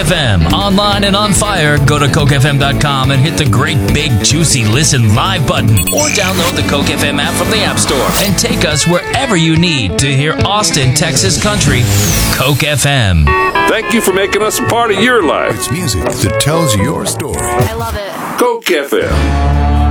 FM, online and on fire. Go to CokeFM.com and hit the great big juicy listen live button, or download the Coke FM app from the App Store and take us wherever you need to hear Austin, Texas country. Coke FM. Thank you for making us a part of your life. It's music that tells your story. I love it. Coke FM.